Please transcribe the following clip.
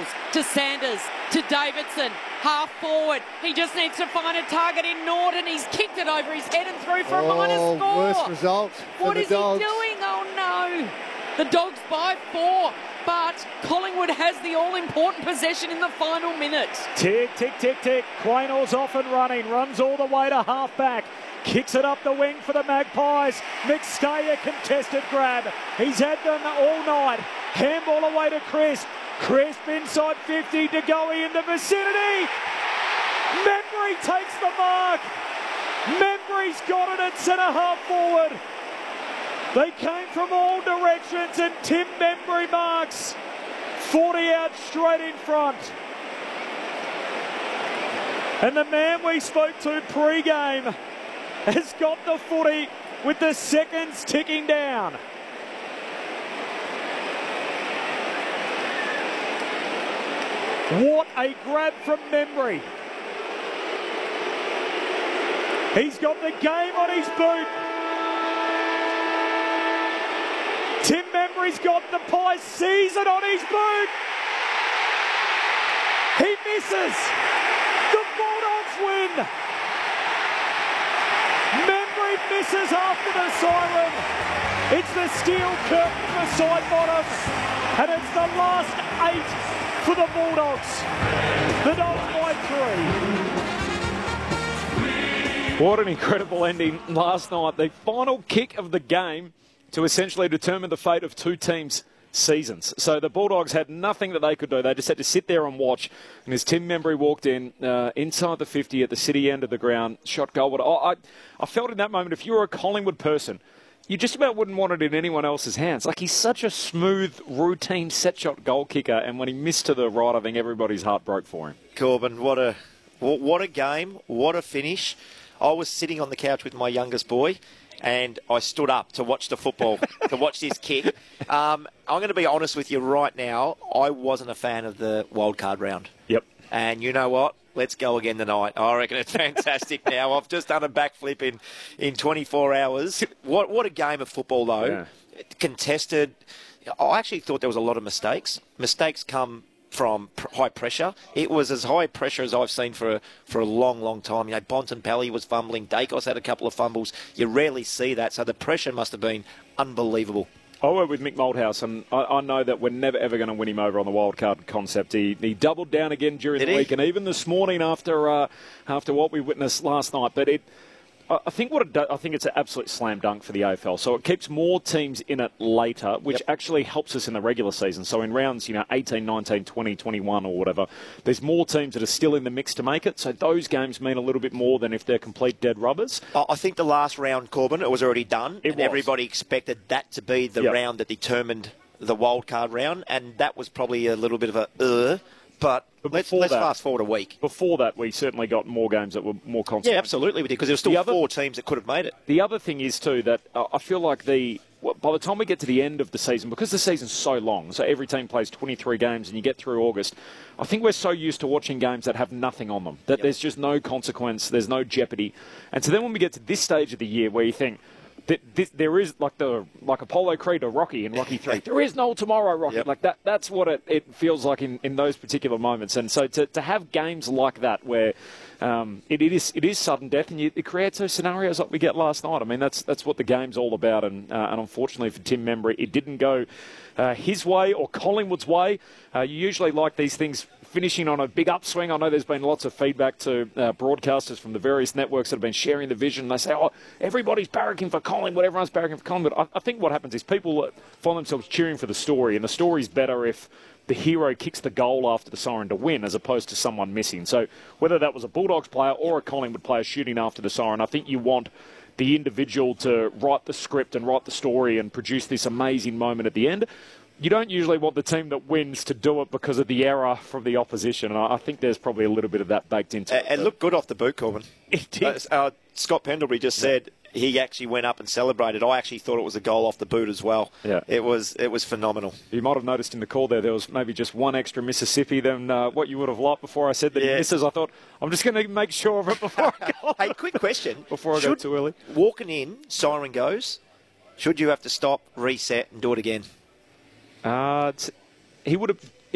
to Sanders, to Davidson, half forward. He just needs to find a target in Norton. He's kicked it over his head and through for a minor score. Worst result for the Dogs. What is he doing? Oh, no. The Dogs by 4, but Collingwood has the all-important possession in the final minute. Tick, tick, tick, tick. Quaynell's off and running. Runs all the way to half-back. Kicks it up the wing for the Magpies. McStay, a contested grab. He's had them all night. Handball away to Crisp. Crisp inside 50 to go in the vicinity. Membry takes the mark. Membry's got it at centre-half forward. They came from all directions and Tim Membry marks. 40 out straight in front. And the man we spoke to pre-game has got the footy with the seconds ticking down. What a grab from Membry. He's got the game on his boot. Tim Membry's got the Pies season on his boot. He misses. The Bulldogs win. Membry misses after the siren. It's the steel curtain for Sidebottom. And it's the last 8 for the Bulldogs. The Dogs by 3. What an incredible ending last night. The final kick of the game to essentially determine the fate of two teams' seasons. So the Bulldogs had nothing that they could do. They just had to sit there and watch. And as Tim Membry walked in, inside the 50 at the city end of the ground, shot goalward. I felt in that moment, if you were a Collingwood person, you just about wouldn't want it in anyone else's hands. Like, he's such a smooth, routine set-shot goal kicker, and when he missed to the right, I think everybody's heart broke for him. Corbin, what a game, what a finish. I was sitting on the couch with my youngest boy, and I stood up to watch the football, to watch this kick. I'm going to be honest with you right now. I wasn't a fan of the wildcard round. Yep. And you know what? Let's go again tonight. I reckon it's fantastic now. I've just done a backflip in 24 hours. What a game of football, though. Yeah. Contested. I actually thought there was a lot of mistakes. Mistakes come from high pressure. It was as high pressure as I've seen for a long, long time. You know, Bontempelli was fumbling. Dacos had a couple of fumbles. You rarely see that, so the pressure must have been unbelievable. I work with Mick Malthouse, and I know that we're never, ever going to win him over on the wildcard concept. He doubled down again during the week, and even this morning after what we witnessed last night. But I think I think it's an absolute slam dunk for the AFL. So it keeps more teams in it later, which actually helps us in the regular season. So in rounds, 18, 19, 20, 21 or whatever, there's more teams that are still in the mix to make it. So those games mean a little bit more than if they're complete dead rubbers. I think the last round, Corbin, it was already done. Everybody expected that to be the round that determined the wildcard round, and that was probably a little bit of a But let's fast forward a week. Before that, we certainly got more games that were more consequential. Yeah, absolutely we did, because there were still 4 teams that could have made it. The other thing is, too, that I feel like by the time we get to the end of the season, because the season's so long, so every team plays 23 games and you get through August, I think we're so used to watching games that have nothing on them, that there's just no consequence, there's no jeopardy. And so then when we get to this stage of the year where you think, there is like Apollo Creed or Rocky in Rocky 3. There is no tomorrow, Rocky. Yep. Like that's what it feels like in those particular moments. And so to have games like that where it is sudden death, and it creates those scenarios like we get last night. I mean, that's what the game's all about. And unfortunately for Tim Membry, it didn't go his way or Collingwood's way. You usually like these things finishing on a big upswing. I know there's been lots of feedback to broadcasters from the various networks that have been sharing the vision. They say, everybody's barracking for Collingwood, everyone's barracking for Collingwood. I think what happens is people find themselves cheering for the story, and the story's better if the hero kicks the goal after the siren to win as opposed to someone missing. So whether that was a Bulldogs player or a Collingwood player shooting after the siren, I think you want the individual to write the script and write the story and produce this amazing moment at the end. You don't usually want the team that wins to do it because of the error from the opposition, and I think there's probably a little bit of that baked into it. It looked good off the boot, Corbin. It did. Scott Pendlebury just said he actually went up and celebrated. I actually thought it was a goal off the boot as well. Yeah. It was phenomenal. You might have noticed in the call there was maybe just one extra Mississippi than what you would have liked before I said that he misses. I thought, I'm just going to make sure of it before I go. Hey, quick question. Before I go too early. Walking in, siren goes, should you have to stop, reset and do it again? He would have